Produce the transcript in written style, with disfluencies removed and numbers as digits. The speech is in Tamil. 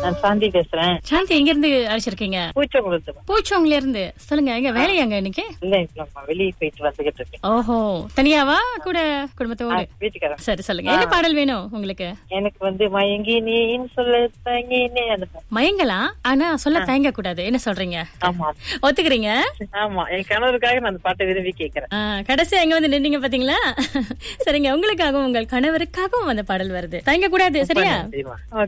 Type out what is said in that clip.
நான் சாந்தி பேசுறேன். சாந்தி எங்க இருந்து அழைச்சிருக்கீங்க? பூச்சோங்கல இருந்து. சொல்லுங்க, எங்க வேலையாங்க இன்னைக்கு? இல்ல, வெளியே போயிட்டு வந்துகிட்டு இருக்கேன். ஓஹோ, தனியாவா கூட குடும்பத்தோட? வீட்டுக்காரன். சரி, சொல்லுங்க, என்ன பாடல் வேணும் உங்களுக்கு? எனக்கு மயங்கினேன்னு சொல்ல தயங்கினே அந்த மயங்கலாம், ஆனா சொல்ல தயங்க கூடாது. என்ன சொல்றீங்க? ஆமா, ஒத்துக்கிறீங்க? ஆமா, என் கணவருக்காக நான் அந்த பாட்டை விரும்பி கேட்கிறேன். கடைசியா எங்க வந்து நின்னீங்க பாத்தீங்களா? சரிங்க, உங்களுக்காகவும் உங்கள் கணவருக்காகவும் அந்த பாடல் வருது. தயங்க கூடாது, சரியா?